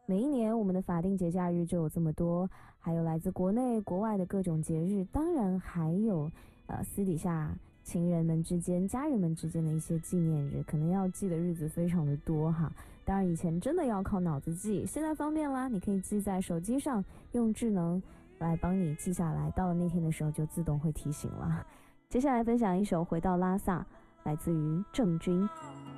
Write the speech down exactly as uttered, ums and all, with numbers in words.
每一年我们的法定节假日就有这么多，还有来自国内国外的各种节日，当然还有呃私底下情人们之间、家人们之间的一些纪念日，可能要记的日子非常的多哈。当然以前真的要靠脑子记，现在方便啦，你可以记在手机上，用智能来帮你记下来，到了那天的时候就自动会提醒了。接下来分享一首《回到拉萨》，来自于郑钧。